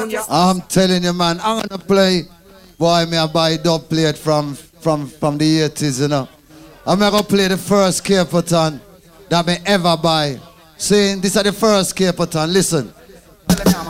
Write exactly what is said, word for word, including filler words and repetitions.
sound, yeah. I'm telling you, man, I'm gonna play. Boy, me I buy dub plate from from from the eighties, you know. I'm gonna play the first Caperton that me ever buy. Saying this is the first Caperton. Listen.